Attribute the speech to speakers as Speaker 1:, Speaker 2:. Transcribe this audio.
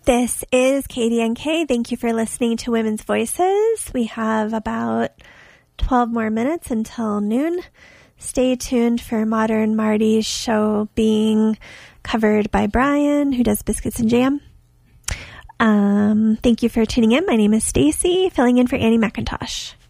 Speaker 1: This is KDNK. Thank you for listening to Women's Voices. We have about 12 more minutes until noon. Stay tuned for Modern Marty's show being covered by Brian, who does Biscuits and Jam. Thank you for tuning in. My name is Stacy, filling in for Annie McIntosh.